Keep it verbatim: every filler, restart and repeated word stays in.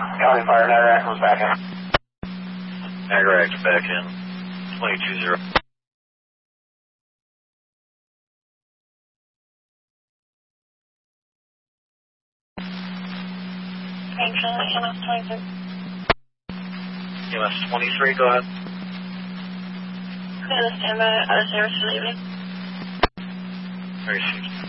Copy fire, Niagara Act was back in. Niagara Act back in. twenty-two zero. Angel, M S twenty-three. M S twenty-three, go ahead. Stand by, other service leaving. Received.